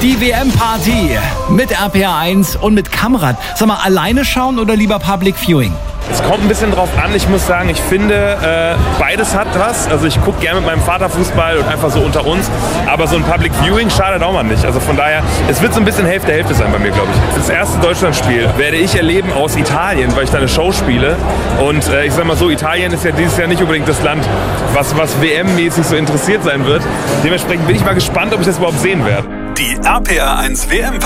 Die WM-Party mit RPR1 und mit Kamrat. Sag mal, alleine schauen oder lieber Public Viewing? Es kommt ein bisschen drauf an. Ich muss sagen, ich finde, beides hat was. Also ich gucke gerne mit meinem Vater Fußball und einfach so unter uns. Aber so ein Public Viewing schadet auch mal nicht. Also von daher, es wird so ein bisschen Hälfte sein bei mir, glaube ich. Das erste Deutschlandspiel werde ich erleben aus Italien, weil ich da eine Show spiele. Und ich sag mal so, Italien ist ja dieses Jahr nicht unbedingt das Land, was WM-mäßig so interessiert sein wird. Dementsprechend bin ich mal gespannt, ob ich das überhaupt sehen werde. Die RPR1 WM